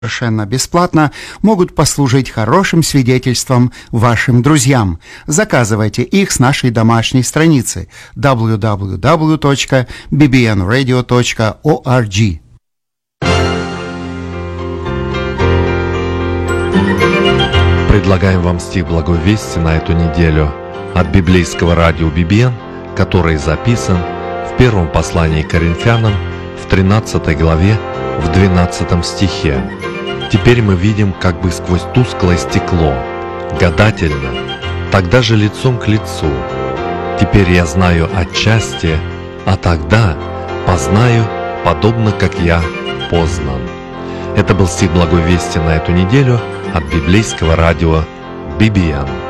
совершенно бесплатно могут послужить хорошим свидетельством вашим друзьям. Заказывайте их с нашей домашней страницы www.bbnradio.org. Предлагаем вам стих Благой Вести на эту неделю от библейского радио BBN, который записан в первом послании к Коринфянам в 13 главе в 12 стихе. «Теперь мы видим как бы сквозь тусклое стекло, гадательно, тогда же лицом к лицу. Теперь я знаю отчасти, а тогда познаю, подобно как я познан». Это был стих Благой Вести на эту неделю от библейского радио BBN.